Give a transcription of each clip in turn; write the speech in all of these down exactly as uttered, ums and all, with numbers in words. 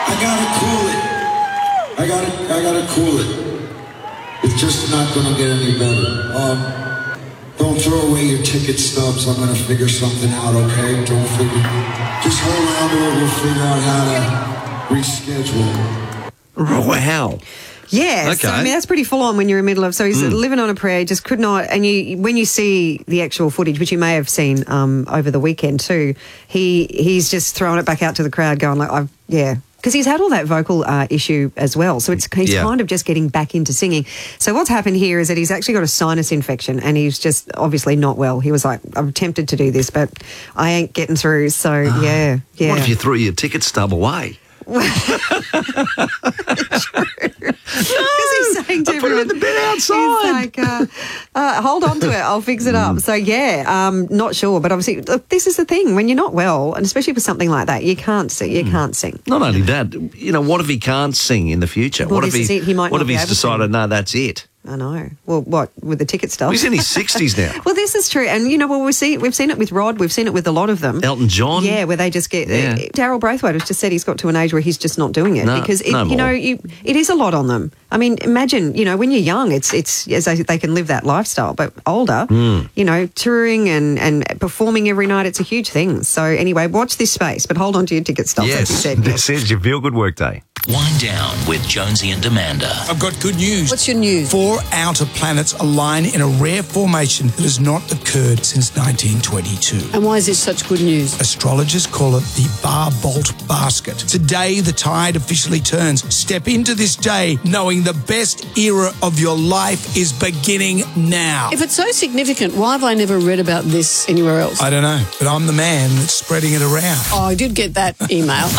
I gotta cool it. I gotta, I gotta cool it. It's just not gonna get any better. Um, don't throw away your ticket stubs. I'm gonna figure something out, okay? Don't figure. Just hold on to it. We'll figure out how to reschedule. Wow. Yeah, Okay. so, I mean, that's pretty full on when you're in the middle of, so he's Mm. living on a prayer, just could not, and you, when you see the actual footage, which you may have seen um, over the weekend too, he he's just throwing it back out to the crowd going like, I've, yeah, because he's had all that vocal uh, issue as well, so it's he's Yeah. kind of just getting back into singing. So what's happened here is that he's actually got a sinus infection, and he's just obviously not well. He was like, I'm tempted to do this, but I ain't getting through, so yeah, yeah. What if you threw your ticket stub away? Because he's saying to I put it in everyone, the bin outside. he's like, uh, uh, hold on to it, I'll fix it up. So, yeah, um, not sure. But obviously, look, this is the thing. When you're not well, and especially for something like that, you can't sing. You can't sing. Not only that, you know, what if he can't sing in the future? Well, what if this he, is it. He might what not if be he's able to. decided, no, that's it? I know. Well, what, with the ticket stuff? He's in his sixties now. Well, this is true. And, you know, well, we see, we've seen it with Rod. We've seen it with a lot of them. Elton John. Yeah, where they just get... Yeah. Uh, Daryl Braithwaite has just said he's got to an age where he's just not doing it. No, because, it, no you know, more. you, it is a lot on them. I mean, imagine, you know, when you're young, it's it's as they, they can live that lifestyle. But older, Mm. you know, touring and, and performing every night, it's a huge thing. So, anyway, watch this space. But hold on to your ticket stuff, as you Yes, said. this is your Feel Good Workday. Wind down with Jonesy and Amanda. I've got good news. What's your news? Four outer planets align in a rare formation that has not occurred since nineteen twenty-two. And why is this such good news? Astrologers call it the Bar Bolt Basket. Today, the tide officially turns. Step into this day knowing the best era of your life is beginning now. If it's so significant, why have I never read about this anywhere else? I don't know, but I'm the man that's spreading it around. Oh, I did get that email.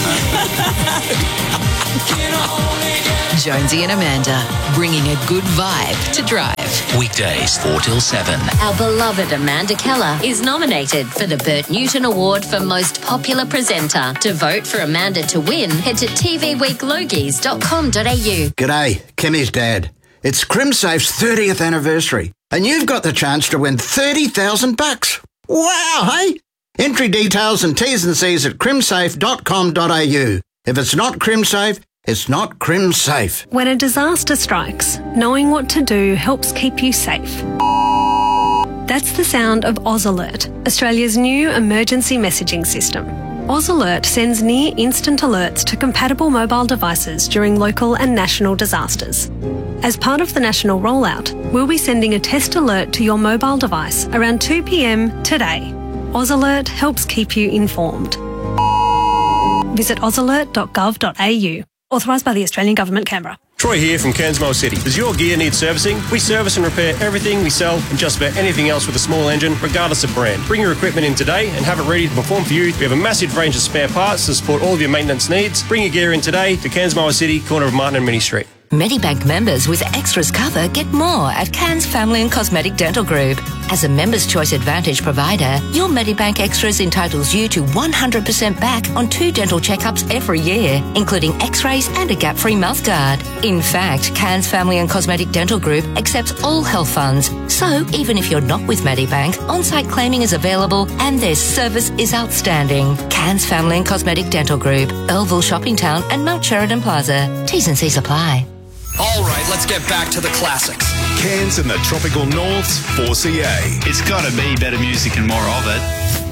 Jonesy and Amanda, bringing a good vibe to drive. Weekdays four till seven. Our beloved Amanda Keller is nominated for the Bert Newton Award for Most Popular Presenter. To vote for Amanda to win, head to t v week logies dot com dot a u. G'day, Kimmy's dad. It's CrimSafe's thirtieth anniversary, and you've got the chance to win thirty thousand bucks. Wow, hey? Entry details and T's and C's at crimsafe dot com dot a u. If it's not CrimSafe, it's not CrimSafe. When a disaster strikes, knowing what to do helps keep you safe. That's the sound of AusAlert, Australia's new emergency messaging system. AusAlert sends near instant alerts to compatible mobile devices during local and national disasters. As part of the national rollout, we'll be sending a test alert to your mobile device around two p m today. AusAlert helps keep you informed. Visit ausalert dot gov dot a u. Authorised by the Australian Government, Canberra. Troy here from Cairnsmore City. Does your gear need servicing? We service and repair everything we sell and just about anything else with a small engine, regardless of brand. Bring your equipment in today and have it ready to perform for you. We have a massive range of spare parts to support all of your maintenance needs. Bring your gear in today to Cairnsmore City, corner of Martin and Minnie Street. Medibank members with extras cover get more at Cairns Family and Cosmetic Dental Group. As a Members' Choice Advantage provider, your Medibank Extras entitles you to one hundred percent back on two dental checkups every year, including x-rays and a gap-free mouthguard. In fact, Cairns Family and Cosmetic Dental Group accepts all health funds. So, even if you're not with Medibank, on-site claiming is available and their service is outstanding. Cairns Family and Cosmetic Dental Group, Earlville Shopping Town and Mount Sheridan Plaza. T's and C's apply. All right, let's get back to the classics. Cairns and the tropical north's four C A. It's got to be better music and more of it.